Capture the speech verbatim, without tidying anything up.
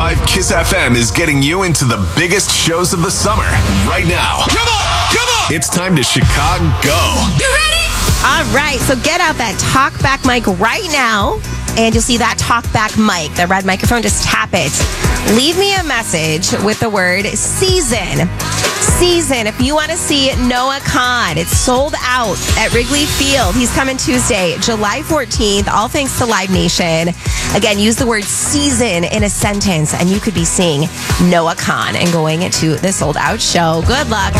five Kiss F M is getting you into the biggest shows of the summer right now. Come on, come on! It's time to Chicago. You ready? All right, so get out that talkback mic right now, and you'll see that talkback mic, the red microphone. Just tap it. Leave me a message with the word season. Season. If you want to see Noah Kahan, it's sold out at Wrigley Field. He's coming Tuesday, July fourteenth, all thanks to Live Nation. Again, use the word season in a sentence, and you could be seeing Noah Kahan and going to the sold out show. Good luck.